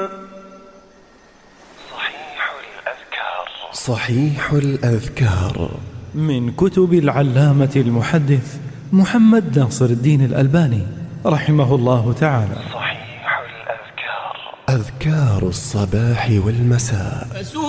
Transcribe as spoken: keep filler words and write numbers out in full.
صحيح الأذكار. صحيح الأذكار من كتب العلامة المحدث محمد ناصر الدين الألباني رحمه الله تعالى. صحيح الأذكار. أذكار الصباح والمساء.